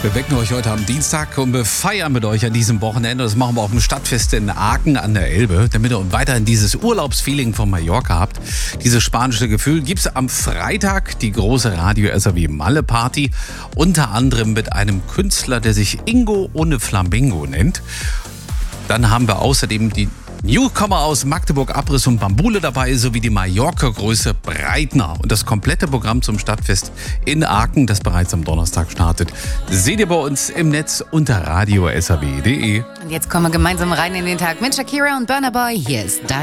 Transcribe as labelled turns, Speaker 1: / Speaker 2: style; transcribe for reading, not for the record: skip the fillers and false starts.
Speaker 1: Wir wecken euch heute am Dienstag und wir feiern mit euch an diesem Wochenende. Das machen wir auf dem Stadtfest in Aachen an der Elbe, damit ihr weiterhin dieses Urlaubsfeeling von Mallorca habt. Dieses spanische Gefühl gibt's am Freitag, die große Radio-SAW Malle Party. Unter anderem mit einem Künstler, der sich Ingo ohne Flamingo nennt. Dann haben wir außerdem die Newcomer aus Magdeburg, Abriss und Bambule dabei, sowie die Mallorca-Größe Breitner. Und das komplette Programm zum Stadtfest in Aachen, das bereits am Donnerstag startet, seht ihr bei uns im Netz unter radio-saw.de.
Speaker 2: Und jetzt kommen wir gemeinsam rein in den Tag mit Shakira und Burna Boy. Hier ist Dein